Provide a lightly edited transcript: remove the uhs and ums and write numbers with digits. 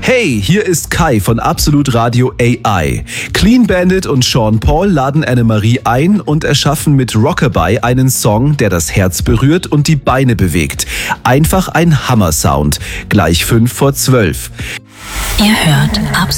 Hey, hier ist Kai von Absolut Radio AI. Clean Bandit und Sean Paul laden Annemarie ein und erschaffen mit Rockabye einen Song, der das Herz berührt und die Beine bewegt. Einfach ein Hammer-Sound. Gleich 5 vor 12. Ihr hört Absolut